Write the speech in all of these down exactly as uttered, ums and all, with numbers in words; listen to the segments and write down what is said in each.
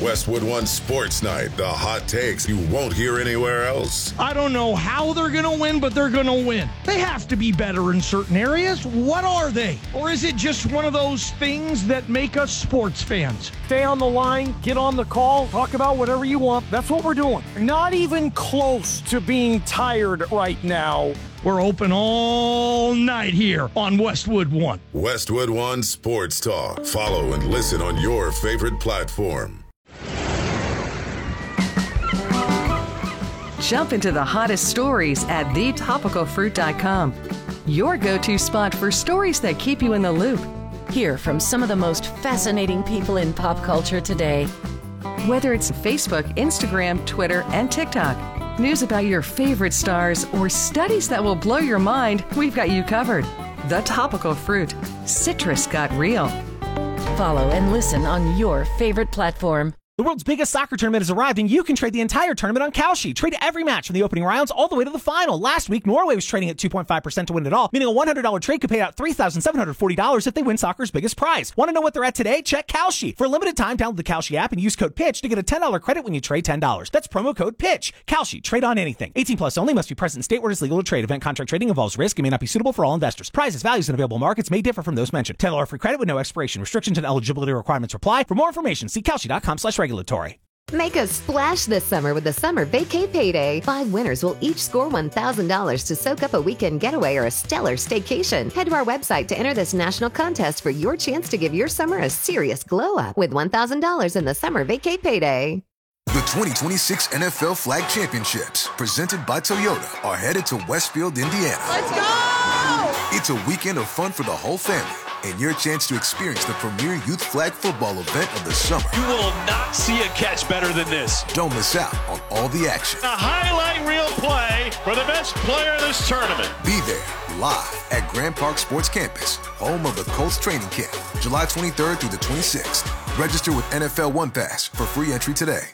Westwood One Sports Night, the hot takes you won't hear anywhere else. I don't know how they're going to win, but they're going to win. They have to be better in certain areas. What are they? Or is it just one of those things that make us sports fans? Stay on the line, get on the call, talk about whatever you want. That's what we're doing. Not even close to being tired right now. We're open all night here on Westwood One. Westwood One Sports Talk. Follow and listen on your favorite platform. Jump into the hottest stories at the topical fruit dot com. Your go-to spot for stories that keep you in the loop. Hear from some of the most fascinating people in pop culture today. Whether it's Facebook, Instagram, Twitter, and TikTok, news about your favorite stars, or studies that will blow your mind, we've got you covered. The Topical Fruit. Citrus got real. Follow and listen on your favorite platform. The world's biggest soccer tournament has arrived, and you can trade the entire tournament on Kalshi. Trade every match from the opening rounds all the way to the final. Last week, Norway was trading at two point five percent to win it all, meaning a one hundred dollars trade could pay out three thousand seven hundred forty dollars if they win soccer's biggest prize. Want to know what they're at today? Check Kalshi. For a limited time, download the Kalshi app and use code PITCH to get a ten dollars credit when you trade ten dollars. That's promo code PITCH. Kalshi. Trade on anything. eighteen plus only. Must be present in state where it's legal to trade. Event contract trading involves risk and may not be suitable for all investors. Prizes, values, and available markets may differ from those mentioned. ten dollars free credit with no expiration. Restrictions and eligibility requirements apply. For more information, see Kalshi dot com slash regulatory. Make a splash this summer with the Summer Vacay Payday. Five winners will each score one thousand dollars to soak up a weekend getaway or a stellar staycation. Head to our website to enter this national contest for your chance to give your summer a serious glow up with one thousand dollars in the Summer Vacay Payday. The twenty twenty-six N F L Flag Championships, presented by Toyota, are headed to Westfield, Indiana. Let's go! It's a weekend of fun for the whole family, and your chance to experience the premier youth flag football event of the summer. You will not see a catch better than this. Don't miss out on all the action. A highlight reel play for the best player of this tournament. Be there, live at Grand Park Sports Campus, home of the Colts training camp, July twenty-third through the twenty-sixth. Register with N F L One Pass for free entry today.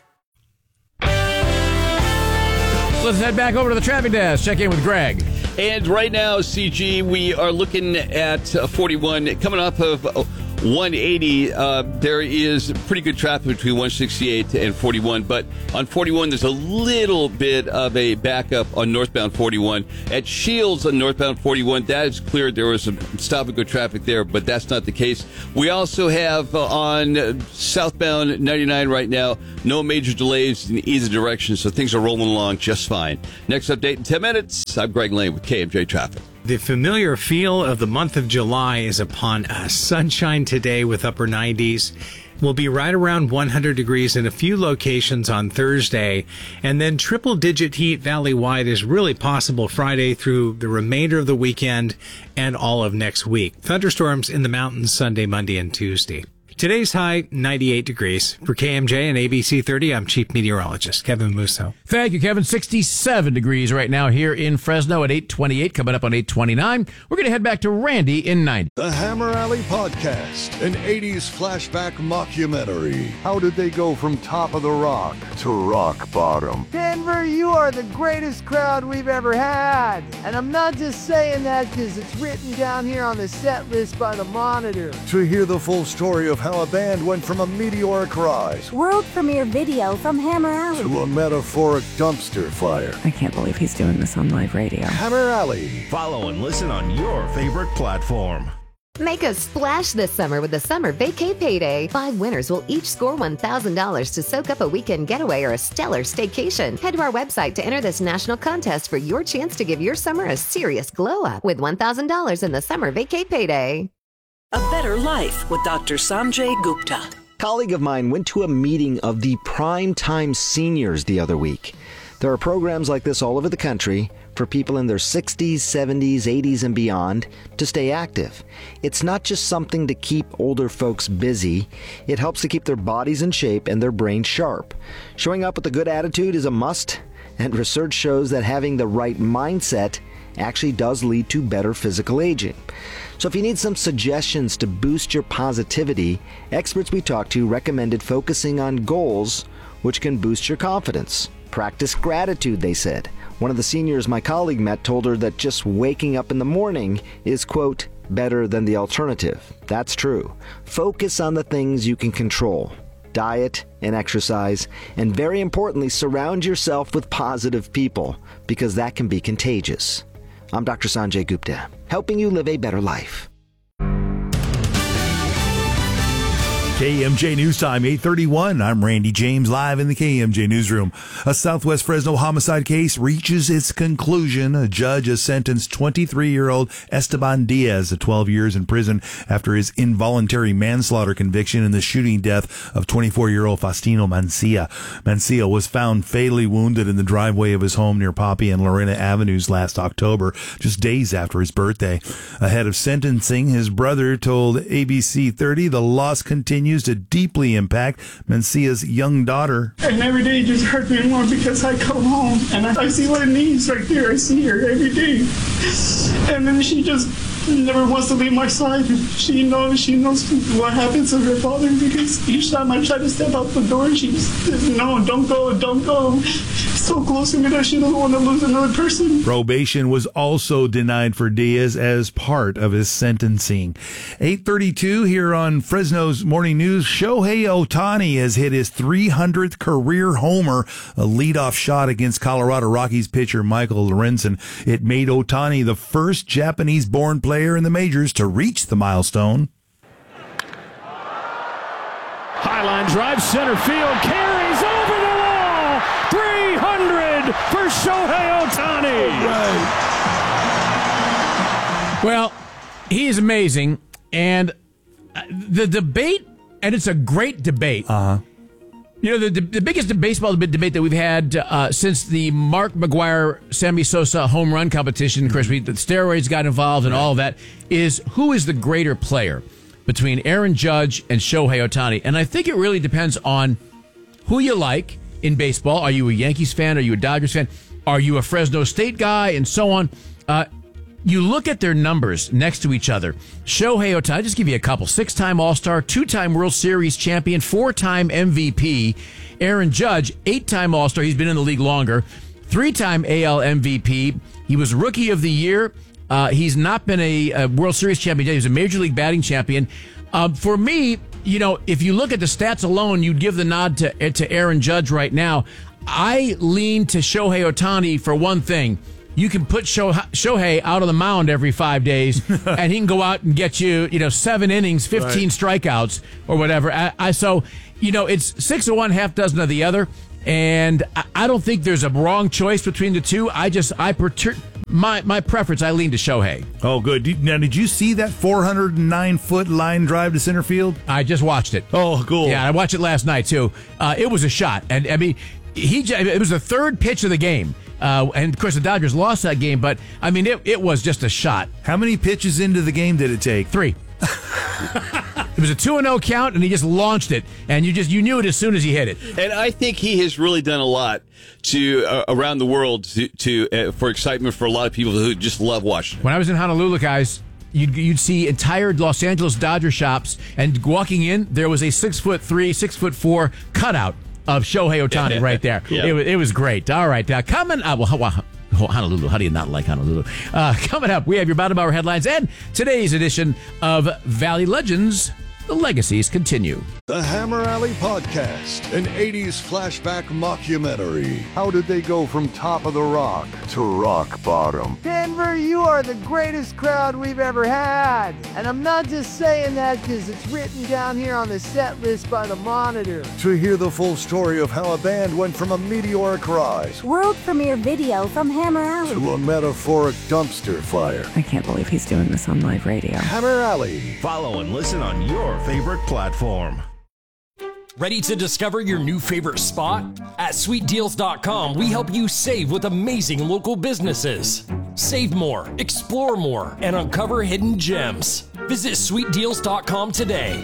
Let's head back over to the traffic desk. Check in with Greg. And right now, C G, we are looking at uh, forty-one coming off of uh, one eighty. Uh, there is pretty good traffic between one sixty-eight and forty-one, but on forty-one, there's a little bit of a backup on northbound forty-one. At Shields on northbound forty-one, that is cleared. There was some stop-and-go traffic there, but that's not the case. We also have uh, on uh, southbound ninety-nine right now, no major delays in either direction, so things are rolling along just fine. Next update in ten minutes. I'm Greg Lane with K M J Traffic. The familiar feel of the month of July is upon us. Sunshine today with upper nineties. We'll be right around one hundred degrees in a few locations on Thursday. And then triple-digit heat valley-wide is really possible Friday through the remainder of the weekend and all of next week. Thunderstorms in the mountains Sunday, Monday, and Tuesday. Today's high, ninety-eight degrees. For K M J and A B C thirty, I'm Chief Meteorologist Kevin Musso. Thank you, Kevin. sixty-seven degrees right now here in Fresno at eight twenty-eight. Coming up on eight twenty-nine, we're going to head back to Randy in ninety. The Hammer Alley Podcast, an eighties flashback mockumentary. How did they go from top of the rock to rock bottom? Denver, you are the greatest crowd we've ever had. And I'm not just saying that because it's written down here on the set list by the Monitor. To hear the full story of how a band went from a meteoric rise, world premiere video from Hammer Alley, to a metaphoric dumpster fire. I can't believe he's doing this on live radio. Hammer Alley. Follow and listen on your favorite platform. Make a splash this summer with the Summer Vacay Payday. Five winners will each score one thousand dollars to soak up a weekend getaway or a stellar staycation. Head to our website to enter this national contest for your chance to give your summer a serious glow up with one thousand dollars in the Summer Vacay Payday. A Better Life with Doctor Sanjay Gupta. A colleague of mine went to a meeting of the Prime Time Seniors the other week. There are programs like this all over the country for people in their sixties, seventies, eighties, and beyond to stay active. It's not just something to keep older folks busy. It helps to keep their bodies in shape and their brains sharp. Showing up with a good attitude is a must, and research shows that having the right mindset actually does lead to better physical aging. So if you need some suggestions to boost your positivity, experts we talked to recommended focusing on goals which can boost your confidence. Practice gratitude, they said. One of the seniors my colleague met told her that just waking up in the morning is, quote, better than the alternative. That's true. Focus on the things you can control. diet, and exercise. And very importantly, surround yourself with positive people, because that can be contagious. I'm Doctor Sanjay Gupta, helping you live a better life. K M J News Time, eight thirty-one. I'm Randy James, live in the K M J Newsroom. A Southwest Fresno homicide case reaches its conclusion. A judge has sentenced twenty-three-year-old Esteban Diaz to twelve years in prison after his involuntary manslaughter conviction in the shooting death of twenty-four-year-old Faustino Mancia. Mancia was found fatally wounded in the driveway of his home near Poppy and Lorena Avenues last October, just days after his birthday. Ahead of sentencing, his brother told A B C thirty the loss continues to deeply impact Mancia's young daughter. And every day it just hurts me more because I come home and I, I see what it needs right there. I see her every day. And then she just never wants to leave my side. She knows she knows what happens to her father, because each time I try to step out the door, she says, no, don't go, don't go. So close to me that she doesn't want to lose another person. Probation was also denied for Diaz as part of his sentencing. eight thirty-two here on Fresno's Morning News. Shohei Ohtani has hit his three hundredth career homer, a leadoff shot against Colorado Rockies pitcher Michael Lorenzen. It made Ohtani the first Japanese-born player in the majors to reach the milestone. Highline drive, center field, carries over the wall. three hundred for Shohei Ohtani. Right. Well, he is amazing. And the debate, and it's a great debate. Uh-huh. You know, the, the biggest baseball debate that we've had uh, since the Mark McGwire, Sammy Sosa home run competition, of course, we, the steroids got involved and all of that, is who is the greater player between Aaron Judge and Shohei Ohtani. And I think it really depends on who you like in baseball. Are you a Yankees fan? Are you a Dodgers fan? Are you a Fresno State guy? And so on. Uh, you look at their numbers next to each other. Shohei Ohtani, I'll just give you a couple. Six-time All-Star, two-time World Series champion, four-time M V P. Aaron Judge, eight-time All-Star. He's been in the league longer. Three-time A L M V P. He was Rookie of the Year. Uh, he's not been a, a World Series champion yet. He was a Major League batting champion. Uh, for me, you know, if you look at the stats alone, you'd give the nod to, to Aaron Judge right now. I lean to Shohei Ohtani for one thing. You can put Shohei out on the mound every five days, and he can go out and get you, you know, seven innings, fifteen right. strikeouts, or whatever. I, I so, you know, it's six of one, half dozen of the other, and I, I don't think there's a wrong choice between the two. I just, I perter- my my preference, I lean to Shohei. Oh, good. Now, did you see that four hundred nine foot line drive to center field? I just watched it. Oh, cool. Yeah, I watched it last night too. Uh, it was a shot, and I mean, he it was the third pitch of the game. Uh, and, of course, the Dodgers lost that game, but, I mean, it, it was just a shot. How many pitches into the game did it take? Three. It was a two and oh count, and he just launched it, and you just you knew it as soon as he hit it. And I think he has really done a lot to uh, around the world to, to uh, for excitement for a lot of people who just love watching. When I was in Honolulu, guys, You'd, you'd see entire Los Angeles Dodger shops, and walking in, there was a six foot three, six foot four cutout of Shohei Ohtani right there. Yeah. It was it was great. All right, uh, coming up, well, Honolulu. How do you not like Honolulu? Uh, coming up, we have your bottom hour headlines and today's edition of Valley Legends. The legacies continue. The Hammer Alley Podcast, an eighties flashback mockumentary. How did they go from top of the rock to rock bottom? Denver, you are the greatest crowd we've ever had. And I'm not just saying that because it's written down here on the set list by the Monitor. To hear the full story of how a band went from a meteoric rise, world premiere video from Hammer Alley, to a metaphoric dumpster fire. I can't believe he's doing this on live radio. Hammer Alley. Follow and listen on your favorite platform. Ready to discover your new favorite spot? At sweet deals dot com, we help you save with amazing local businesses. Save more, explore more, and uncover hidden gems. Visit sweet deals dot com today.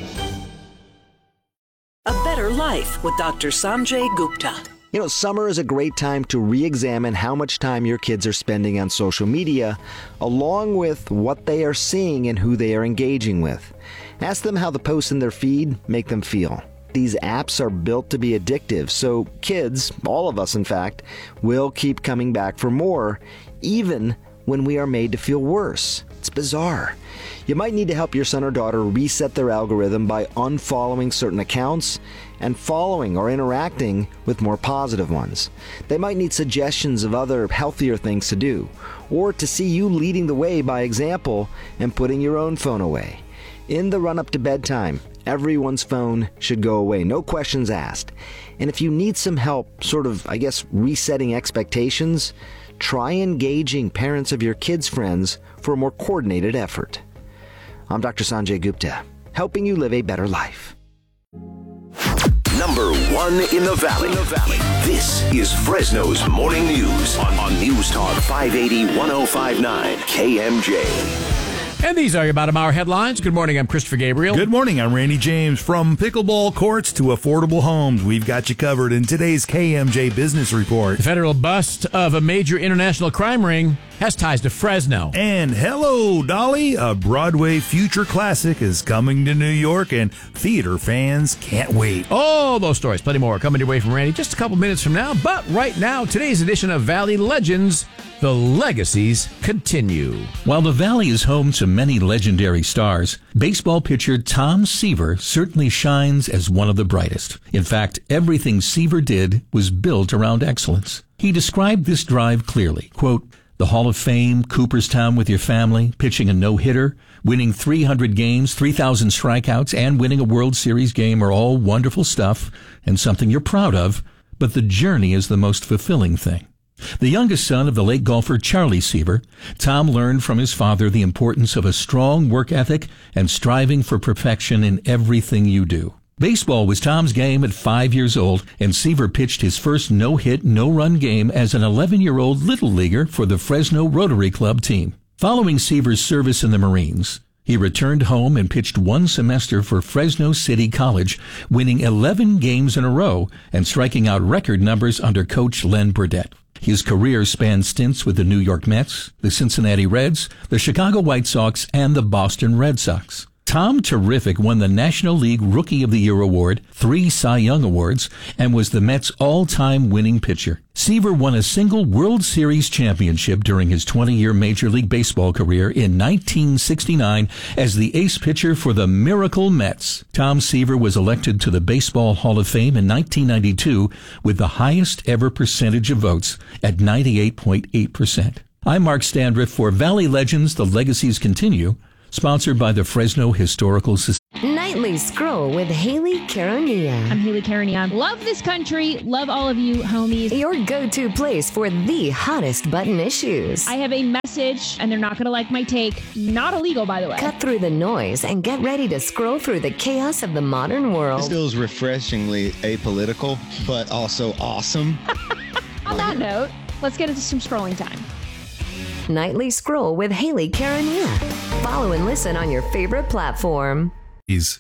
A better life with Doctor Sanjay Gupta. You know, summer is a great time to re-examine how much time your kids are spending on social media, along with what they are seeing and who they are engaging with. Ask them how the posts in their feed make them feel. These apps are built to be addictive, so kids, all of us in fact, will keep coming back for more, even when we are made to feel worse. It's bizarre. You might need to help your son or daughter reset their algorithm by unfollowing certain accounts and following or interacting with more positive ones. They might need suggestions of other healthier things to do, or to see you leading the way by example and putting your own phone away. In the run-up to bedtime, everyone's phone should go away, no questions asked. And if you need some help, sort of, I guess, resetting expectations, try engaging parents of your kids' friends for a more coordinated effort. I'm Doctor Sanjay Gupta, helping you live a better life. Number one in the Valley. In the Valley. This is Fresno's Morning News on, on News Talk five eighty, one oh five point nine K M J. And these are your bottom hour headlines. Good morning, I'm Christopher Gabriel. Good morning, I'm Randy James. From pickleball courts to affordable homes, we've got you covered in today's K M J Business Report. The federal bust of a major international crime ring has ties to Fresno. And hello, Dolly, a Broadway future classic is coming to New York, and theater fans can't wait. All those stories, plenty more, coming your way from Randy just a couple minutes from now. But right now, today's edition of Valley Legends, the legacies continue. While the Valley is home to many legendary stars, baseball pitcher Tom Seaver certainly shines as one of the brightest. In fact, everything Seaver did was built around excellence. He described this drive clearly, quote, "The Hall of Fame, Cooperstown with your family, pitching a no-hitter, winning three hundred games, three thousand strikeouts, and winning a World Series game are all wonderful stuff and something you're proud of, but the journey is the most fulfilling thing." The youngest son of the late golfer Charlie Seaver, Tom learned from his father the importance of a strong work ethic and striving for perfection in everything you do. Baseball was Tom's game at five years old, and Seaver pitched his first no-hit, no-run game as an eleven-year-old little leaguer for the Fresno Rotary Club team. Following Seaver's service in the Marines, he returned home and pitched one semester for Fresno City College, winning eleven games in a row and striking out record numbers under coach Len Burdett. His career spanned stints with the New York Mets, the Cincinnati Reds, the Chicago White Sox, and the Boston Red Sox. Tom Terrific won the National League Rookie of the Year award, three Cy Young awards, and was the Mets' all-time winning pitcher. Seaver won a single World Series championship during his twenty-year Major League Baseball career in nineteen sixty-nine as the ace pitcher for the Miracle Mets. Tom Seaver was elected to the Baseball Hall of Fame in nineteen ninety-two with the highest ever percentage of votes at ninety-eight point eight percent. I'm Mark Standriff for Valley Legends, The Legacies Continue, sponsored by the Fresno Historical Society. Nightly Scroll with Haley Caronia. I'm Haley Caronia. Love this country. Love all of you, homies. Your go-to place for the hottest button issues. I have a message, and they're not going to like my take. Not illegal, by the way. Cut through the noise and get ready to scroll through the chaos of the modern world. This feels refreshingly apolitical, but also awesome. On that note, let's get into some scrolling time. Nightly Scroll with Haley Caronia. Follow and listen on your favorite platform. He's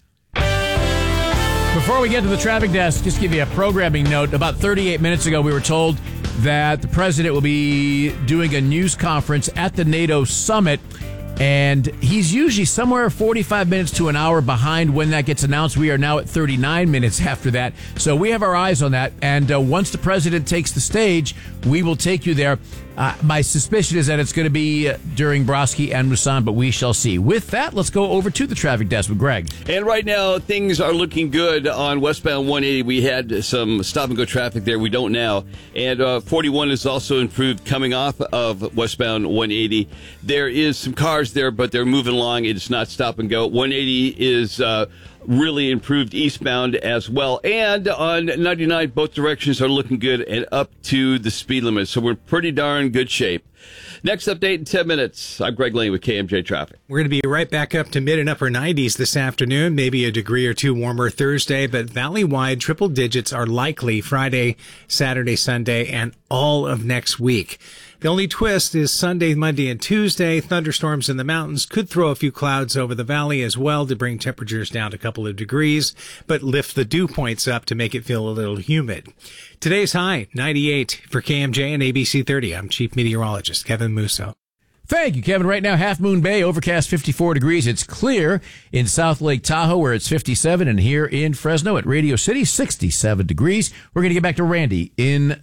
Before we get to the traffic desk, just give you a programming note. About thirty-eight minutes ago, we were told that the president will be doing a news conference at the NATO summit, and he's usually somewhere forty-five minutes to an hour behind when that gets announced. We are now at thirty-nine minutes after that, so we have our eyes on that, and uh, once the president takes the stage, we will take you there. Uh, my suspicion is that it's going to be uh, during Broski and Musan, but we shall see. With that, let's go over to the traffic desk with Greg. And right now, things are looking good on westbound one eighty. We had some stop-and-go traffic there. We don't now. And uh, forty-one is also improved coming off of westbound one eighty. There is some cars there, but they're moving along. It's not stop-and-go. one eighty is uh, really improved eastbound as well. And on ninety-nine, both directions are looking good and up to the speed limit. So we're pretty darn good shape. Next update in ten minutes. I'm Greg Lane with K M J Traffic. We're going to be right back up to mid and upper nineties this afternoon, maybe a degree or two warmer Thursday, but valley-wide triple digits are likely Friday, Saturday, Sunday, and all of next week. The only twist is Sunday, Monday, and Tuesday. Thunderstorms in the mountains could throw a few clouds over the valley as well to bring temperatures down a couple of degrees, but lift the dew points up to make it feel a little humid. Today's high, ninety-eight. For K M J and A B C thirty, I'm Chief Meteorologist Kevin Musso. Thank you, Kevin. Right now, Half Moon Bay, overcast fifty-four degrees. It's clear in South Lake Tahoe where it's fifty-seven, and here in Fresno at Radio City, sixty-seven degrees. We're going to get back to Randy in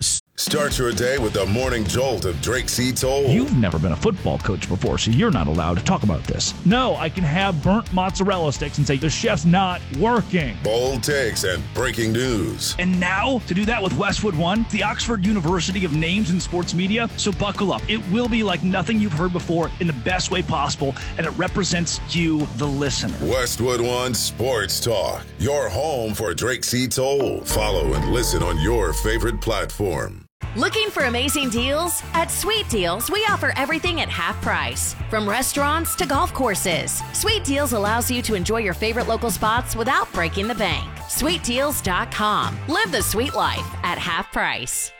Start your day with the morning jolt of Drake C. Toll. You've never been a football coach before, so you're not allowed to talk about this. No, I can have burnt mozzarella sticks and say the chef's not working. Bold takes and breaking news. And now, to do that with Westwood One, the Oxford University of Names in Sports Media. So buckle up. It will be like nothing you've heard before in the best way possible, and it represents you, the listener. Westwood One Sports Talk, your home for Drake C. Toll. Follow and listen on your favorite platform. Looking for amazing deals? At Sweet Deals, we offer everything at half price. From restaurants to golf courses, Sweet Deals allows you to enjoy your favorite local spots without breaking the bank. sweet deals dot com. Live the sweet life at half price.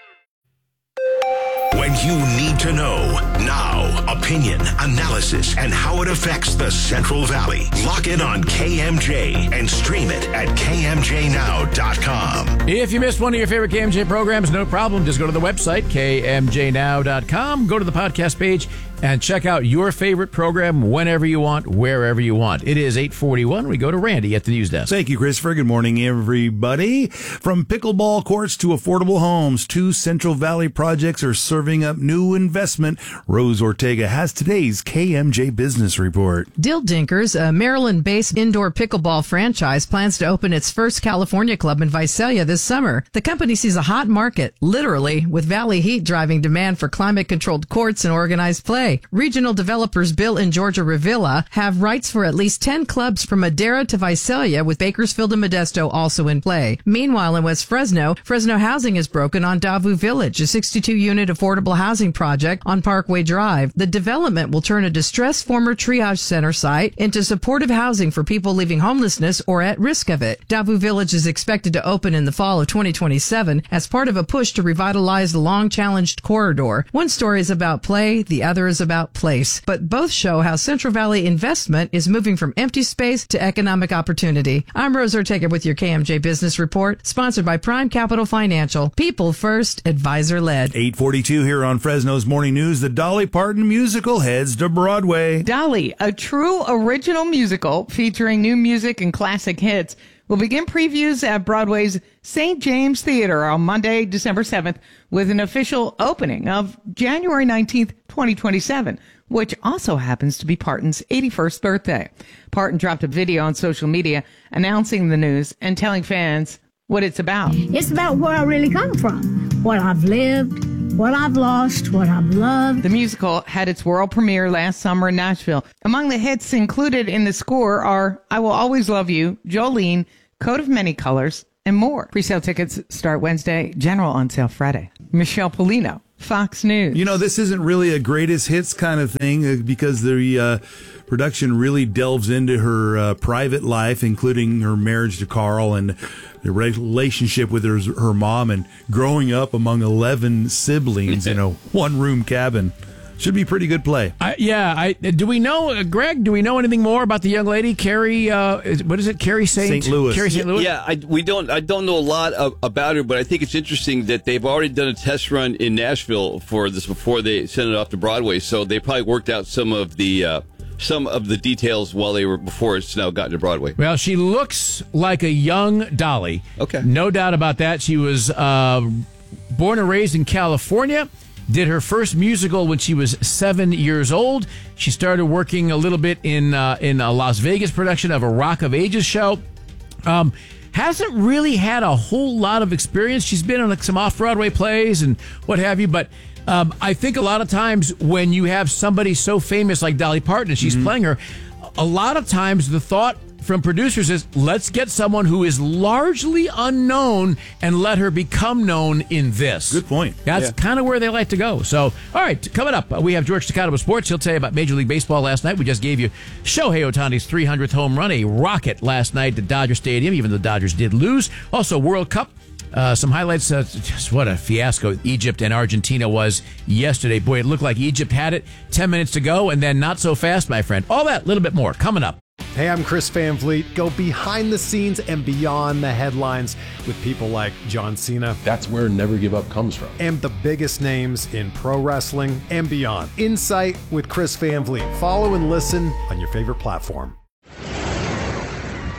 When you need to know, now, opinion, analysis, and how it affects the Central Valley. Lock in on K M J and stream it at K M J now dot com. If you missed one of your favorite K M J programs, no problem. Just go to the website, K M J now dot com. Go to the podcast page and check out your favorite program whenever you want, wherever you want. It is eight forty-one. We go to Randy at the news desk. Thank you, Christopher. Good morning, everybody. From pickleball courts to affordable homes, two Central Valley projects are serving up new investment. Rose Ortega has today's K M J Business Report. Dill Dinkers, a Maryland-based indoor pickleball franchise, plans to open its first California club in Visalia this summer. The company sees a hot market, literally, with Valley heat driving demand for climate-controlled courts and organized play. Regional developers Bill and Georgia Revilla have rights for at least ten clubs from Madera to Visalia, with Bakersfield and Modesto also in play. Meanwhile, in West Fresno, Fresno Housing is broken on Davu Village, a sixty-two unit affordable housing project on Parkway Drive. The development will turn a distressed former triage center site into supportive housing for people leaving homelessness or at risk of it. Davu Village is expected to open in the fall of twenty twenty-seven as part of a push to revitalize the long-challenged corridor. One story is about play, the other is about place, but both show how Central Valley investment is moving from empty space to economic opportunity. I'm Rose Ortega with your K M J Business Report, sponsored by Prime Capital Financial. People first, advisor led. eight forty-two here on Fresno's Morning News. The Dolly Parton musical heads to Broadway. Dolly, a true original musical featuring new music and classic hits, will begin previews at Broadway's Saint James Theater on Monday, December seventh, with an official opening of January nineteenth, twenty twenty-seven, which also happens to be Parton's eighty-first birthday. Parton dropped a video on social media announcing the news and telling fans what it's about. It's about where I really come from, what I've lived, what I've lost, what I've loved. The musical had its world premiere last summer in Nashville. Among the hits included in the score are I Will Always Love You, Jolene, Coat of Many Colors, and more. Presale tickets start Wednesday, general on sale Friday. Michelle Polino, Fox News. You know, this isn't really a greatest hits kind of thing uh, because the uh, production really delves into her uh, private life, including her marriage to Carl and the relationship with her, her mom and growing up among eleven siblings in a one-room cabin. Should be pretty good play. I, yeah. I do we know, uh, Greg? Do we know anything more about the young lady, Carrie? Uh, is, what is it, Carrie Saint Saint Louis? Carrie Saint Louis. Yeah, I, we don't. I don't know a lot of, about her, but I think it's interesting that they've already done a test run in Nashville for this before they sent it off to Broadway. So they probably worked out some of the uh, some of the details while they were before it's now gotten to Broadway. Well, she looks like a young Dolly. Okay, no doubt about that. She was uh, born and raised in California. Did her first musical when she was seven years old. She started working a little bit in uh, in a Las Vegas production of a Rock of Ages show. Um, hasn't really had a whole lot of experience. She's been on like, some off-Broadway plays and what have you, but um, I think a lot of times when you have somebody so famous like Dolly Parton and she's mm-hmm. playing her, a lot of times the thought from producers is, let's get someone who is largely unknown and let her become known in this. Good point. That's yeah. kind of where they like to go. So, all right, coming up, uh, we have George Staccato with sports. He'll tell you about Major League Baseball last night. We just gave you Shohei Ohtani's three hundredth home run, a rocket last night at Dodger Stadium, even though the Dodgers did lose. Also, World Cup. Uh, some highlights. Uh, just what a fiasco Egypt and Argentina was yesterday. Boy, it looked like Egypt had it. Ten minutes to go, and then not so fast, my friend. All that, a little bit more, coming up. Hey, I'm Chris Van Vliet. Go behind the scenes and beyond the headlines with people like John Cena. That's where Never Give Up comes from. And the biggest names in pro wrestling and beyond. Insight with Chris Van Vliet. Follow and listen on your favorite platform.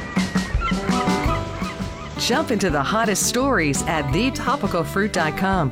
Jump into the hottest stories at the topical fruit dot com.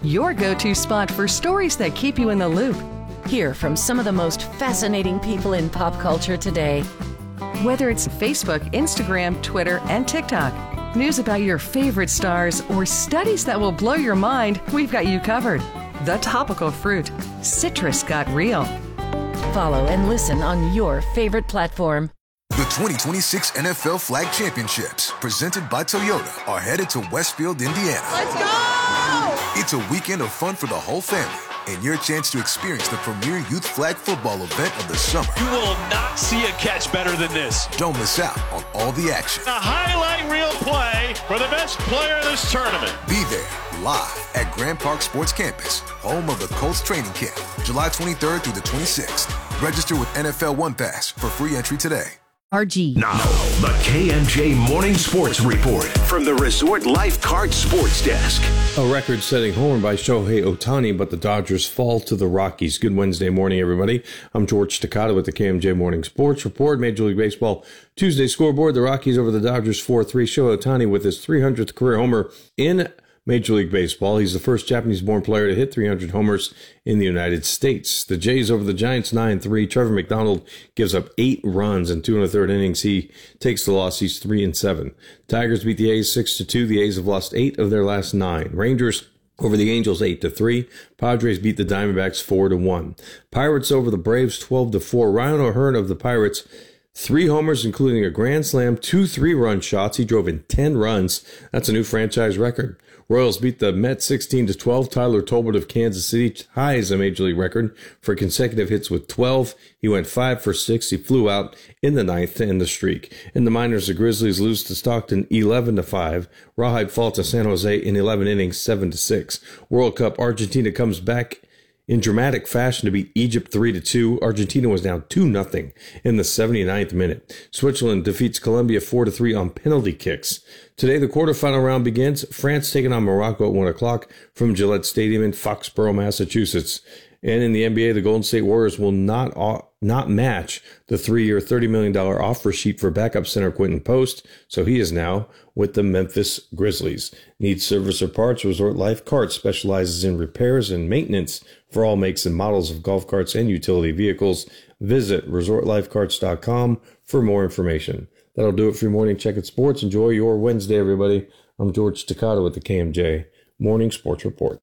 your go-to spot for stories that keep you in the loop. Hear from some of the most fascinating people in pop culture today. Whether it's Facebook, Instagram, Twitter, and TikTok, news about your favorite stars, or studies that will blow your mind, we've got you covered. The Topical Fruit. Citrus got real. Follow and listen on your favorite platform. The twenty twenty-six N F L Flag Championships, presented by Toyota, are headed to Westfield, Indiana. Let's go! It's a weekend of fun for the whole family and your chance to experience the premier youth flag football event of the summer. You will not see a catch better than this. Don't miss out on all the action. A highlight reel play for the best player in this tournament. Be there live at Grand Park Sports Campus, home of the Colts training camp, July twenty-third through the twenty-sixth. Register with N F L One Pass for free entry today. R G. Now, the K M J Morning Sports Report from the Resort Lifeguard Sports Desk. A record-setting homer by Shohei Ohtani, but the Dodgers fall to the Rockies. Good Wednesday morning, everybody. I'm George Staccato with the K M J Morning Sports Report. Major League Baseball Tuesday scoreboard. The Rockies over the Dodgers four three. Shohei Ohtani with his three hundredth career homer in Major League Baseball. He's the first Japanese-born player to hit three hundred homers in the United States. The Jays over the Giants nine three. Trevor McDonald gives up eight runs in two and a third innings. He takes the loss. He's three and seven. Tigers beat the A's six to two. The A's have lost eight of their last nine. Rangers over the Angels eight to three. Padres beat the Diamondbacks four to one. Pirates over the Braves twelve to four. Ryan O'Hearn of the Pirates, three homers, including a grand slam, two three-run shots. He drove in ten runs. That's a new franchise record. Royals beat the Mets sixteen to twelve. Tyler Tolbert of Kansas City ties a major league record for consecutive hits with twelve. He went five for six. He flew out in the ninth to end the streak. In the minors, the Grizzlies lose to Stockton eleven to five. Rawhide fall to San Jose in eleven innings, seven to six. World Cup, Argentina comes back in dramatic fashion to beat Egypt three to two. Argentina was down two nothing in the seventy-ninth minute. Switzerland defeats Colombia four to three on penalty kicks. Today, the quarterfinal round begins. France taking on Morocco at one o'clock from Gillette Stadium in Foxborough, Massachusetts. And in the N B A, the Golden State Warriors will not not match the three-year, thirty million dollars offer sheet for backup center Quentin Post, so he is now with the Memphis Grizzlies. Need service or parts? Resort Life Carts specializes in repairs and maintenance for all makes and models of golf carts and utility vehicles. Visit resort life carts dot com for more information. That'll do it for your morning check at sports. Enjoy your Wednesday, everybody. I'm George Staccato with the K M J Morning Sports Report.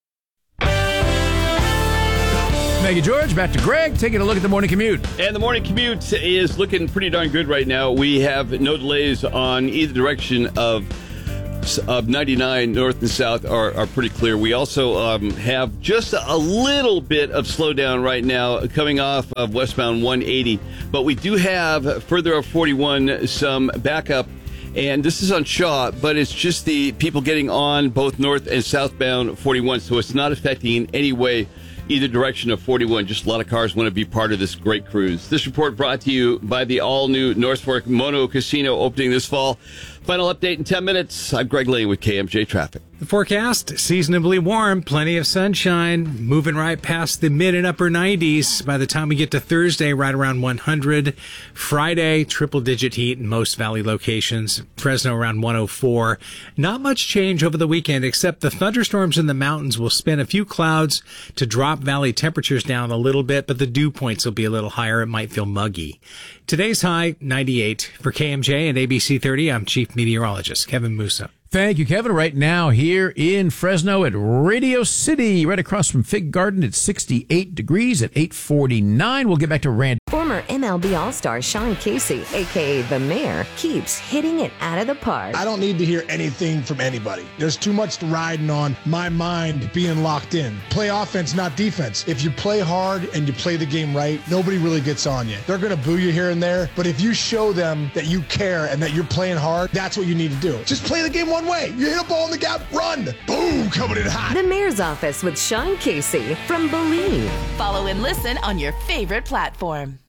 Thank you, George. Back to Greg, taking a look at the morning commute. And the morning commute is looking pretty darn good right now. We have no delays on either direction of of ninety-nine north and south are, are pretty clear. We also um, have just a little bit of slowdown right now coming off of westbound one eighty. But we do have further up forty-one some backup. And this is on Shaw, but it's just the people getting on both north and southbound forty-one. So it's not affecting in any way either direction of forty-one. Just a lot of cars want to be part of this great cruise. This report brought to you by the all-new North Fork Mono Casino opening this fall. Final update in ten minutes. I'm Greg Lane with K M J Traffic. The forecast, seasonably warm, plenty of sunshine, moving right past the mid and upper nineties. By the time we get to Thursday, right around one hundred. Friday, triple-digit heat in most valley locations. Fresno around one oh four. Not much change over the weekend, except the thunderstorms in the mountains will spin a few clouds to drop valley temperatures down a little bit, but the dew points will be a little higher. It might feel muggy. Today's high, ninety-eight. For K M J and A B C thirty, I'm Chief Meteorologist Kevin Musa. Thank you, Kevin. Right now, here in Fresno at Radio City, right across from Fig Garden, it's sixty-eight degrees at eight forty-nine. We'll get back to Randy. Former M L B All-Star Sean Casey, a k a. The Mayor, keeps hitting it out of the park. I don't need to hear anything from anybody. There's too much riding on my mind being locked in. Play offense, not defense. If you play hard and you play the game right, nobody really gets on you. They're going to boo you here and there, but if you show them that you care and that you're playing hard, that's what you need to do. Just play the game one way. You hit a ball in the gap, run. Boom, coming in hot. The Mayor's Office with Sean Casey from Believe. Follow and listen on your favorite platform.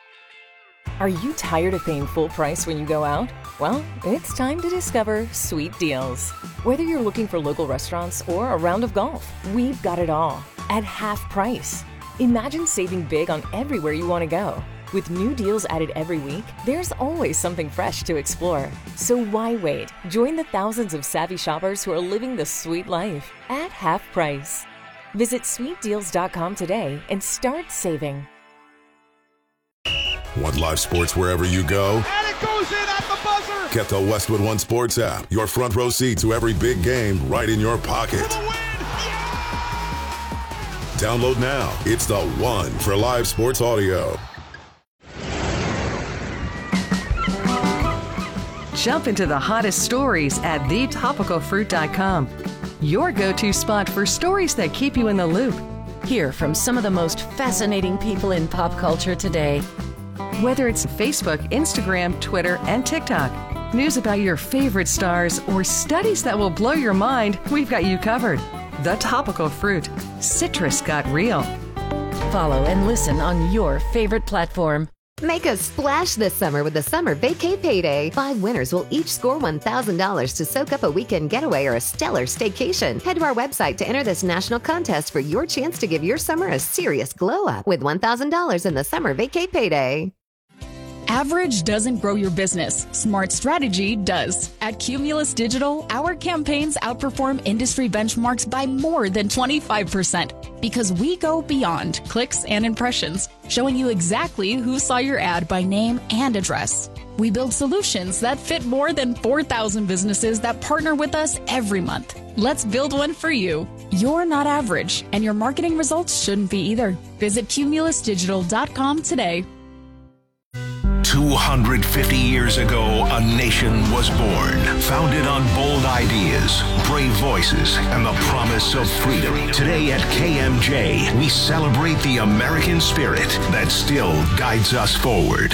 Are you tired of paying full price when you go out? Well, it's time to discover Sweet Deals. Whether you're looking for local restaurants or a round of golf, we've got it all at half price. Imagine saving big on everywhere you want to go. With new deals added every week, there's always something fresh to explore. So why wait? Join the thousands of savvy shoppers who are living the sweet life at half price. Visit sweet deals dot com today and start saving. Want live sports wherever you go? And it goes in at the buzzer! Get the Westwood One Sports app. Your front row seat to every big game right in your pocket. Download now. It's the one for live sports audio. Jump into the hottest stories at the topical fruit dot com. Your go-to spot for stories that keep you in the loop. Hear from some of the most fascinating people in pop culture today. Whether it's Facebook, Instagram, Twitter, and TikTok, news about your favorite stars, or studies that will blow your mind, we've got you covered. The Topical Fruit. Citrus got real. Follow and listen on your favorite platform. Make a splash this summer with the Summer Vacay Payday. Five winners will each score one thousand dollars to soak up a weekend getaway or a stellar staycation. Head to our website to enter this national contest for your chance to give your summer a serious glow-up with one thousand dollars in the Summer Vacay Payday. Average doesn't grow your business. Smart strategy does. At Cumulus Digital, our campaigns outperform industry benchmarks by more than twenty-five percent because we go beyond clicks and impressions, showing you exactly who saw your ad by name and address. We build solutions that fit more than four thousand businesses that partner with us every month. Let's build one for you. You're not average, and your marketing results shouldn't be either. Visit cumulus digital dot com today. two hundred fifty years ago, a nation was born, founded on bold ideas, brave voices, and the promise of freedom. Today at K M J, we celebrate the American spirit that still guides us forward.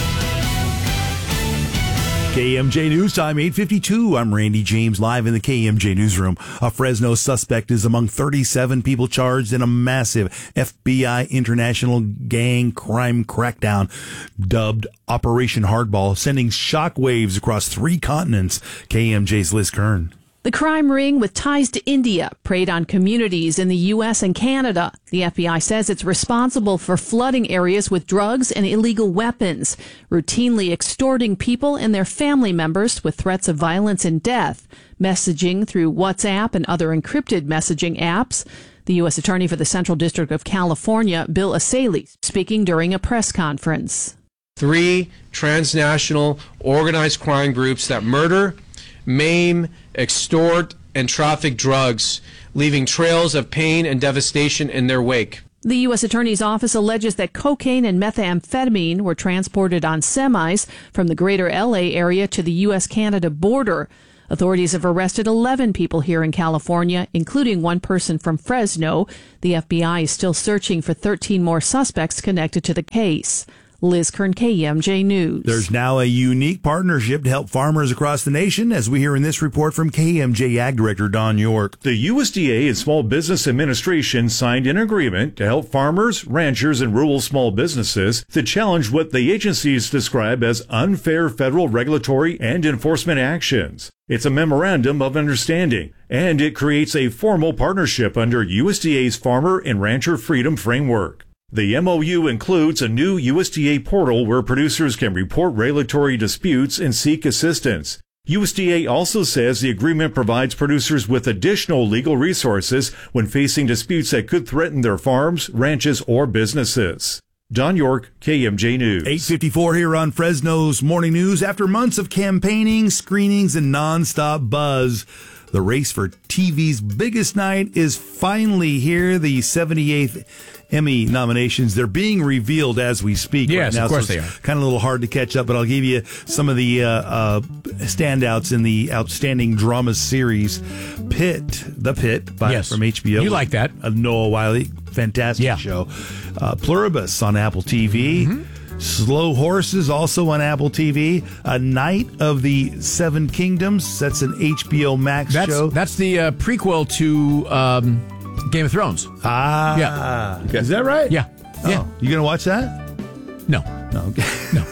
K M J News Time, eight fifty-two. I'm Randy James, live in the K M J Newsroom. A Fresno suspect is among thirty-seven people charged in a massive F B I international gang crime crackdown dubbed Operation Hardball, sending shockwaves across three continents. K M J's Liz Kern. The crime ring with ties to India preyed on communities in the U S and Canada. The F B I says it's responsible for flooding areas with drugs and illegal weapons, routinely extorting people and their family members with threats of violence and death, messaging through WhatsApp and other encrypted messaging apps. The U S Attorney for the Central District of California, Bill Asalee, speaking during a press conference. Three transnational organized crime groups that murder, maim, extort, and traffic drugs, leaving trails of pain and devastation in their wake. The U S Attorney's Office alleges that cocaine and methamphetamine were transported on semis from the greater L A area to the U S Canada border. Authorities have arrested eleven people here in California, including one person from Fresno. The F B I is still searching for thirteen more suspects connected to the case. Liz Kern, K M J News. There's now a unique partnership to help farmers across the nation, as we hear in this report from K M J Ag Director Don York. The U S D A and Small Business Administration signed an agreement to help farmers, ranchers, and rural small businesses to challenge what the agencies describe as unfair federal regulatory and enforcement actions. It's a memorandum of understanding, and it creates a formal partnership under U S D A's Farmer and Rancher Freedom Framework. The M O U includes a new U S D A portal where producers can report regulatory disputes and seek assistance. U S D A also says the agreement provides producers with additional legal resources when facing disputes that could threaten their farms, ranches, or businesses. Don York, K M J News. eight fifty-four here on Fresno's Morning News. After months of campaigning, screenings, and nonstop buzz, the race for T V's biggest night is finally here. The seventy-eighth Emmy nominations, they're being revealed as we speak. Yes, right now, of course so they are. Kind of a little hard to catch up, but I'll give you some of the uh, uh, standouts in the Outstanding Drama Series. Pitt, The Pitt, by, yes. from H B O. You like that. Uh, Noah Wiley, fantastic yeah. show. Uh, Pluribus on Apple T V. Mm-hmm. Slow Horses, also on Apple T V. A Night of the Seven Kingdoms. That's an H B O Max that's, show. That's the uh, prequel to um, Game of Thrones. Ah. Yeah. Okay. Is that right? Yeah. Oh, yeah. You going to watch that? No. No. Okay. No.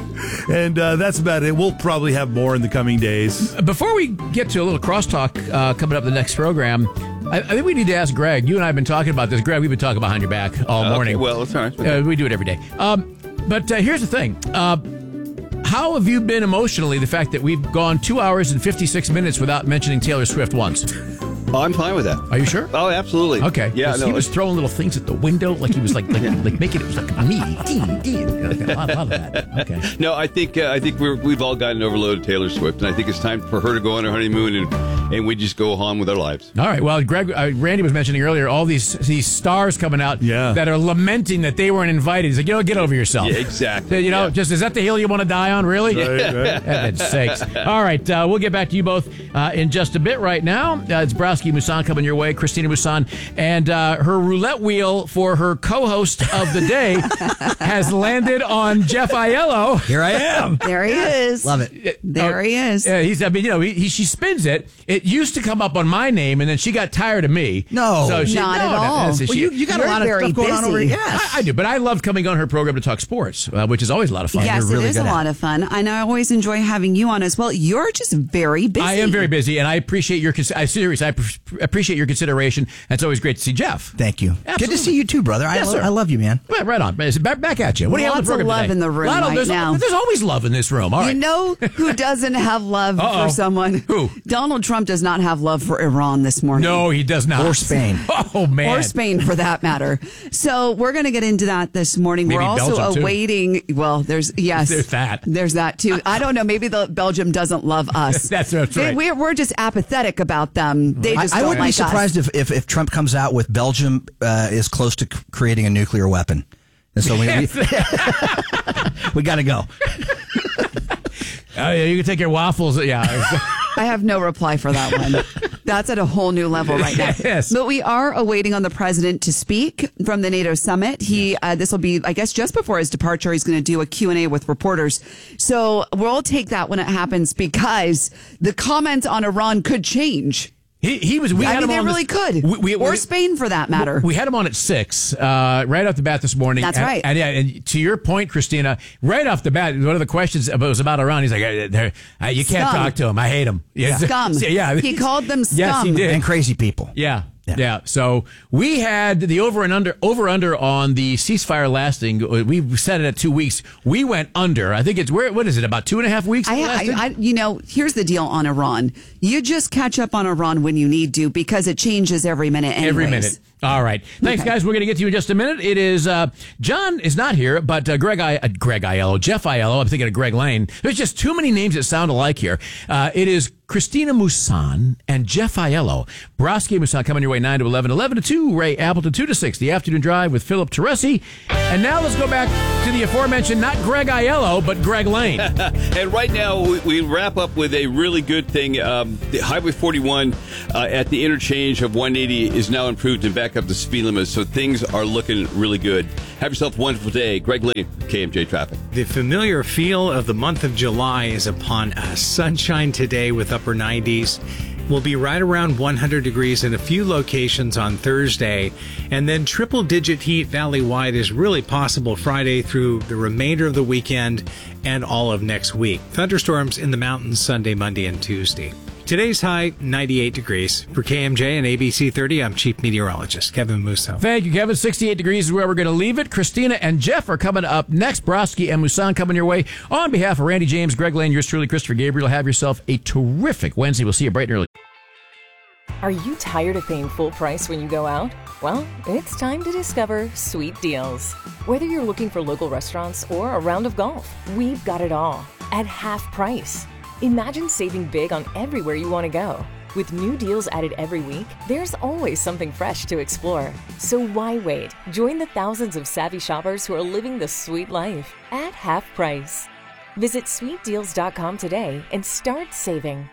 And uh, that's about it. We'll probably have more in the coming days. Before we get to a little crosstalk uh, coming up in the next program, I, I think we need to ask Greg. You and I have been talking about this. Greg, we've been talking behind your back all okay, morning. Well, it's all right. Uh, we do it every day. Um, but uh, here's the thing. Uh, how have you been emotionally, the fact that we've gone two hours and fifty-six minutes without mentioning Taylor Swift once? Oh, I'm fine with that. Are you sure? Oh, absolutely. Okay. Yeah, 'Cause no, he was throwing little things at the window, like he was like like, like making it was like me, ding, ding. Like a lot, a lot of that. Okay. No, I think uh, I think we're, we've all gotten overloaded Taylor Swift, and I think it's time for her to go on her honeymoon, and and we just go on with our lives. All right. Well, Greg, uh, Randy was mentioning earlier all these these stars coming out yeah. that are lamenting that they weren't invited. He's like, you know, get over yourself. Yeah, exactly. You know, yeah. just is that the hill you want to die on? Really? Right, right. Heaven's sakes. All right. Uh, we'll get back to you both uh, in just a bit. Right now, uh, it's Browski Musan coming your way. Christina Musan and uh, her roulette wheel for her co-host of the day has landed on Jeff Aiello. Here I am. There he is. Love it. There uh, he is. Uh, he's. I mean, you know, he, he, she spins it. It used to come up on my name, and then she got tired of me. No, so she, not no, at no, all. no, so Well, she- you, you got You're a lot of very stuff going on busy. over here. Yes. I, I do, but I love coming on her program to talk sports, uh, which is always a lot of fun. Yes, really it is a good at lot it. of fun. And I always enjoy having you on as well. You're just very busy. I am very busy, and I appreciate your. cons- I serious. I pr- appreciate your consideration. And it's always great to see Jeff. Thank you. Absolutely. Good to see you too, brother. I, Yes, lo- sir. I love you, man. Right, right on. Back, back at you. What do you have on Lots the of program love today? in the room Lot of- right there's, now. There's always love in this room. All right. You know who doesn't have love Uh-oh. for someone? Who? Donald Trump does not have love for Iran this morning. No, he does not. Or Spain. Oh man. Or Spain, for that matter. So we're going to get into that this morning. Maybe we're also Belgium, too. awaiting. Well, there's yes, There's that. There's that too. I don't know. Maybe the Belgium doesn't love us. That's- that's They- right. We're we're just apathetic about them. They I, just I don't wouldn't like be surprised us. if, if, if Trump comes out with Belgium uh, is close to c- creating a nuclear weapon. And so we, we, we got to go. Oh, yeah, you can take your waffles. Yeah. I have no reply for that one. That's at a whole new level right now. Yes. But we are awaiting on the president to speak from the NATO summit. He, uh, this will be, I guess, just before his departure. He's going to do a Q and A with reporters. So we'll take that when it happens because the comments on Iran could change. He, he was. We I had mean, him they on really this- could. We, we, or we- Spain, for that matter. We had him on at six, uh, right off the bat this morning. That's and, right. And, yeah, and to your point, Christina, right off the bat, one of the questions was about Iran. He's like, uh, they're- uh, "You can't Scum. talk to him. I hate him." Yeah. Scum. Yeah, He called them scum. Yes, he did. And crazy people. Yeah. Yeah. So we had the over and under over under on the ceasefire lasting. We set it at two weeks. We went under. I think it's where. What is it? About two and a half weeks. I, it I, lasted? I, you know, here's the deal on Iran. You just catch up on Iran when you need to because it changes every minute. Anyways. Every minute. All right. Thanks, Okay. guys. We're going to get to you in just a minute. It is, uh, John is not here, but uh, Greg, I, uh, Greg Aiello, Jeff Aiello. I'm thinking of Greg Lane. There's just too many names that sound alike here. Uh, it is Christina Musan and Jeff Aiello. Browski Musan coming your way nine to eleven, eleven to two, Ray Appleton two to six, the afternoon drive with Philip Teresi. And now let's go back to the aforementioned, not Greg Aiello, but Greg Lane. And right now, we, we wrap up with a really good thing. Um, the Highway forty-one uh, at the interchange of one eighty is now improved and back up the speed limit, so things are looking really good. Have yourself a wonderful day. Greg Lane, K M J Traffic. The familiar feel of the month of July is upon us. Sunshine today with upper nineties. We'll be right around one hundred degrees in a few locations on Thursday. And then triple digit heat valley-wide is really possible Friday through the remainder of the weekend and all of next week. Thunderstorms in the mountains Sunday, Monday, and Tuesday. Today's high, ninety-eight degrees. For K M J and A B C thirty, I'm Chief Meteorologist Kevin Musso. Thank you, Kevin. sixty-eight degrees is where we're going to leave it. Christina and Jeff are coming up next. Browski and Musan coming your way. On behalf of Randy James, Greg Lane, yours truly, Christopher Gabriel, have yourself a terrific Wednesday. We'll see you bright and early. Are you tired of paying full price when you go out? Well, it's time to discover Sweet Deals. Whether you're looking for local restaurants or a round of golf, we've got it all at half price. Imagine saving big on everywhere you want to go. With new deals added every week, there's always something fresh to explore. So why wait? Join the thousands of savvy shoppers who are living the sweet life at half price. Visit sweet deals dot com today and start saving.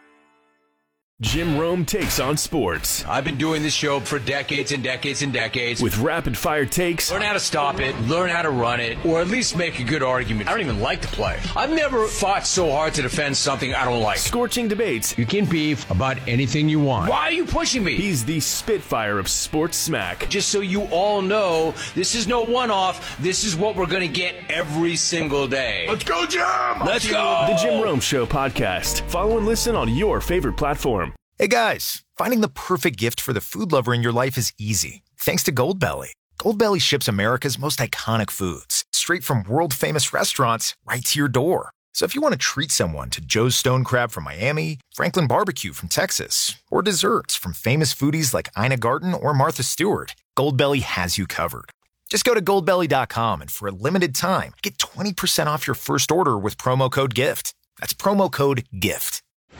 Jim Rome takes on sports. I've been doing this show for decades and decades and decades. With rapid-fire takes. Learn how to stop it, learn how to run it, or at least make a good argument. I don't even like to play. I've never fought so hard to defend something I don't like. Scorching debates. You can beef about anything you want. Why are you pushing me? He's the Spitfire of sports smack. Just so you all know, this is no one-off. This is what we're going to get every single day. Let's go, Jim! Let's go! The Jim Rome Show podcast. Follow and listen on your favorite platform. Hey guys, finding the perfect gift for the food lover in your life is easy. Thanks to Goldbelly. Goldbelly ships America's most iconic foods straight from world-famous restaurants right to your door. So if you want to treat someone to Joe's Stone Crab from Miami, Franklin Barbecue from Texas, or desserts from famous foodies like Ina Garten or Martha Stewart, Goldbelly has you covered. Just go to goldbelly dot com and for a limited time, get twenty percent off your first order with promo code GIFT. That's promo code GIFT.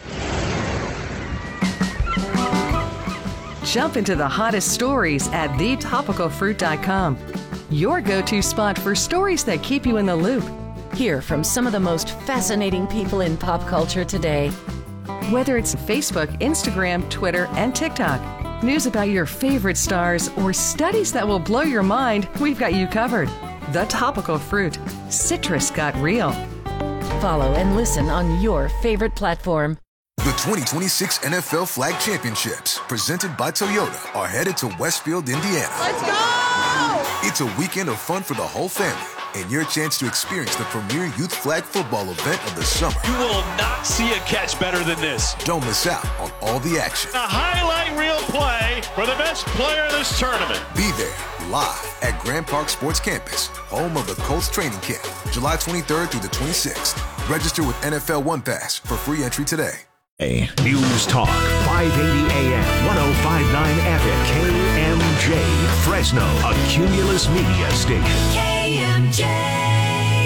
Jump into the hottest stories at the topical fruit dot com. Your go-to spot for stories that keep you in the loop. Hear from some of the most fascinating people in pop culture today. Whether it's Facebook, Instagram, Twitter, and TikTok, news about your favorite stars, or studies that will blow your mind, we've got you covered. The Topical Fruit. Citrus got real. Follow and listen on your favorite platform. The twenty twenty-six N F L Flag Championships, presented by Toyota, are headed to Westfield, Indiana. Let's go! It's a weekend of fun for the whole family, and your chance to experience the premier youth flag football event of the summer. You will not see a catch better than this. Don't miss out on all the action. A highlight reel play for the best player of this tournament. Be there, live at Grand Park Sports Campus, home of the Colts training camp, July twenty-third through the twenty-sixth. Register with N F L One Pass for free entry today. News Talk, five eighty A M, one oh five point nine F M, K M J, Fresno, a Cumulus Media station. K M J.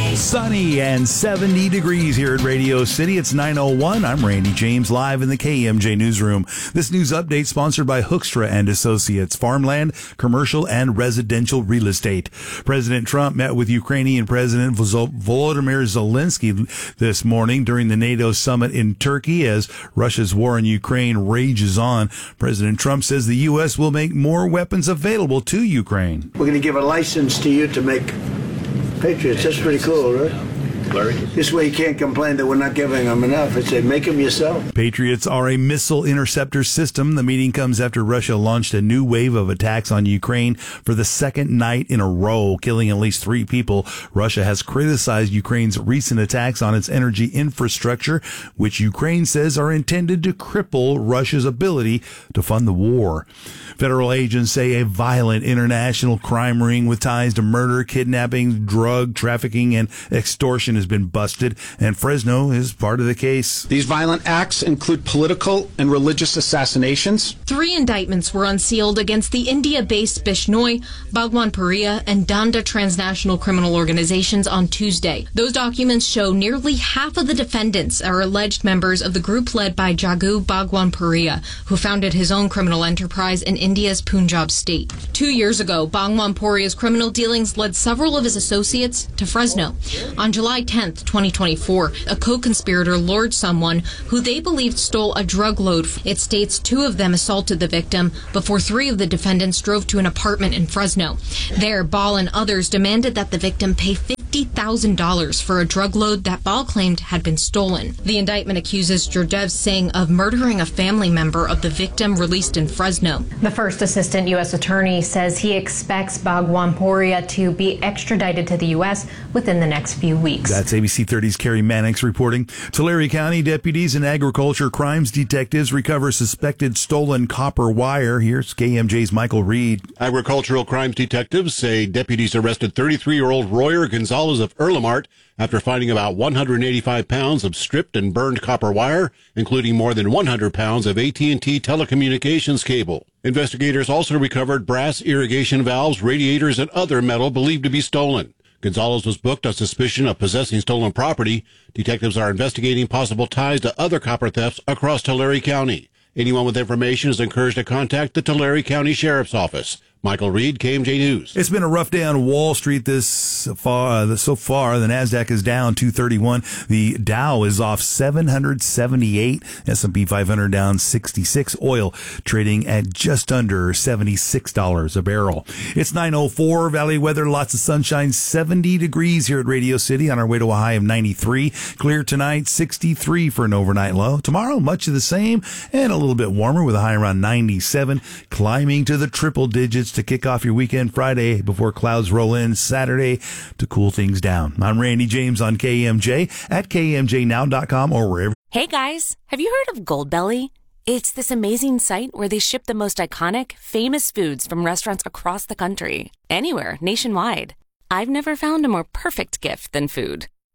Sunny and seventy degrees here at Radio City. It's nine oh one. I'm Randy James, live in the K M J newsroom. This news update sponsored by Hoekstra and Associates, farmland, commercial, and residential real estate. President Trump met with Ukrainian President Volodymyr Zelensky this morning during the NATO summit in Turkey as Russia's war in Ukraine rages on. President Trump says the U S will make more weapons available to Ukraine. We're going to give a license to you to make Patriots. That's pretty cool, right? Larry. This way you can't complain that we're not giving them enough. I say, make them yourself. Patriots are a missile interceptor system. The meeting comes after Russia launched a new wave of attacks on Ukraine for the second night in a row, killing at least three people. Russia has criticized Ukraine's recent attacks on its energy infrastructure, which Ukraine says are intended to cripple Russia's ability to fund the war. Federal agents say a violent international crime ring with ties to murder, kidnapping, drug trafficking, and extortion has been busted, and Fresno is part of the case. These violent acts include political and religious assassinations. Three indictments were unsealed against the India-based Bishnoi, Bhagwanpuria, and Danda transnational criminal organizations on Tuesday. Those documents show nearly half of the defendants are alleged members of the group led by Jagu Bhagwanpuria, who founded his own criminal enterprise in India's Punjab state. Two years ago, Bhagwanpuria's criminal dealings led several of his associates to Fresno. On July tenth, twenty twenty-four, a co-conspirator lured someone who they believed stole a drug load. It states two of them assaulted the victim before three of the defendants drove to an apartment in Fresno. There, Ball and others demanded that the victim pay fifty thousand dollars for a drug load that Ball claimed had been stolen. The indictment accuses Jordev Singh of murdering a family member of the victim released in Fresno. The first assistant U S attorney says he expects Bhagwanpuria to be extradited to the U S within the next few weeks. That's A B C thirty's Carrie Mannix reporting. Tulare County deputies and agriculture crimes detectives recover suspected stolen copper wire. Here's K M J's Michael Reed. Agricultural crimes detectives say deputies arrested thirty-three-year-old Royer Gonzalez of Erlemart after finding about one hundred eighty-five pounds of stripped and burned copper wire, including more than one hundred pounds of A T and T telecommunications cable. Investigators also recovered brass irrigation valves, radiators, and other metal believed to be stolen. Gonzalez was booked on suspicion of possessing stolen property. Detectives are investigating possible ties to other copper thefts across Tulare County. Anyone with information is encouraged to contact the Tulare County Sheriff's Office. Michael Reed, K M J News. It's been a rough day on Wall Street this far. So far, the Nasdaq is down two thirty-one. The Dow is off seven hundred seventy-eight. S and P five hundred down sixty-six. Oil trading at just under seventy-six dollars a barrel. It's nine oh four. Valley weather, lots of sunshine, seventy degrees here at Radio City on our way to a high of ninety-three. Clear tonight, sixty-three for an overnight low. Tomorrow, much of the same and a little bit warmer with a high around ninety-seven. Climbing to the triple digits to kick off your weekend Friday before clouds roll in Saturday to cool things down. I'm Randy James on K M J at K M J now dot com or wherever. Hey guys, have you heard of Goldbelly? It's this amazing site where they ship the most iconic, famous foods from restaurants across the country, anywhere, nationwide. I've never found a more perfect gift than food.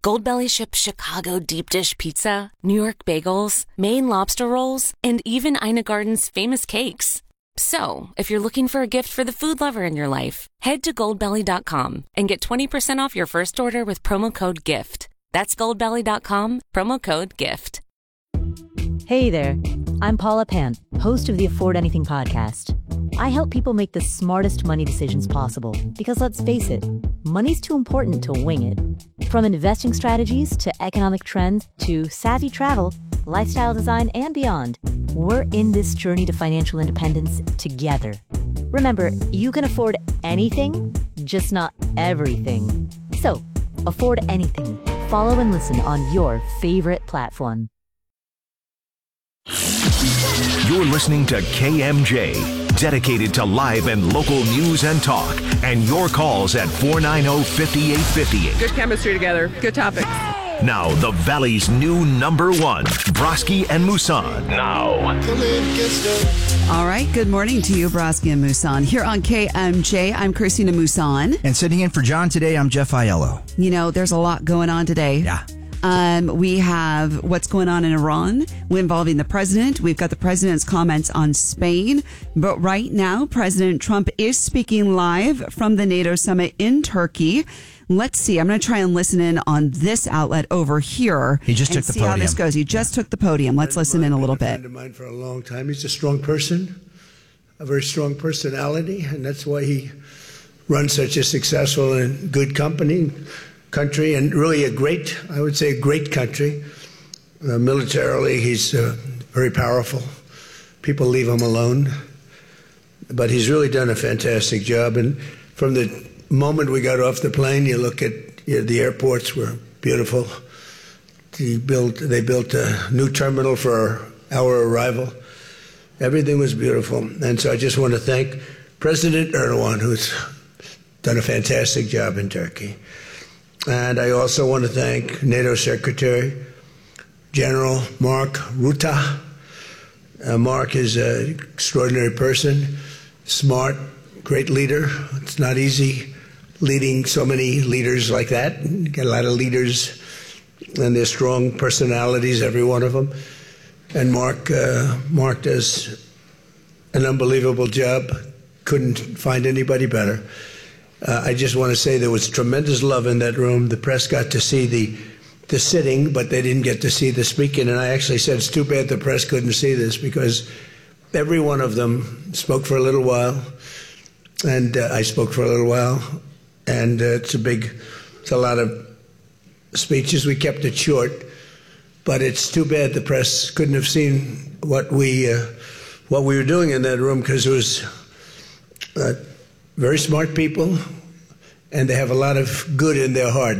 Goldbelly ships Chicago deep dish pizza, New York bagels, Maine lobster rolls, and even Ina Garden's famous cakes. So, if you're looking for a gift for the food lover in your life, head to goldbelly dot com and get twenty percent off your first order with promo code GIFT. That's goldbelly dot com, promo code GIFT. Hey there, I'm Paula Pant, host of the Afford Anything podcast. I help people make the smartest money decisions possible because, let's face it, money's too important to wing it. From investing strategies to economic trends to savvy travel, lifestyle design, and beyond, we're in this journey to financial independence together. Remember, you can afford anything, just not everything. So, afford anything. Follow and listen on your favorite platform. You're listening to K M J, dedicated to live and local news and talk, and your calls at four nine zero, five eight five eight. Good chemistry together. Good topics. Now, the Valley's new number one, Broski and Musan. Now. All right. Good morning to you, Broski and Musan. Here on K M J, I'm Christina Musan. And sitting in for John today, I'm Jeff Aiello. You know, there's a lot going on today. Yeah. Um, we have what's going on in Iran involving the president. We've got the president's comments on Spain. But right now, President Trump is speaking live from the NATO summit in Turkey. Let's see. I'm going to try and listen in on this outlet over here. He just and took the see podium. how this goes. He just yeah. took the podium. Let's listen in a little bit. Friend of mine for a long time. He's a strong person, a very strong personality, and that's why he runs such a successful and good company. country, and really a great, I would say, a great country. Uh, militarily, he's uh, very powerful. People leave him alone. But he's really done a fantastic job. And from the moment we got off the plane, you look at you know, the airports were beautiful. He built, they built a new terminal for our, our arrival. Everything was beautiful. And so I just want to thank President Erdogan, who's done a fantastic job in Turkey. And I also want to thank NATO Secretary General Mark Rutte. Uh, Mark is an extraordinary person, smart, great leader. It's not easy leading so many leaders like that. You get a lot of leaders, and they're strong personalities, every one of them. And Mark, uh, Mark does an unbelievable job. Couldn't find anybody better. Uh, I just want to say there was tremendous love in that room. The press got to see the the sitting, but they didn't get to see the speaking. And I actually said, it's too bad the press couldn't see this, because every one of them spoke for a little while, and uh, I spoke for a little while. And uh, it's a big, it's a lot of speeches. We kept it short, but it's too bad the press couldn't have seen what we uh, what we were doing in that room, because it was uh, very smart people, and they have a lot of good in their heart.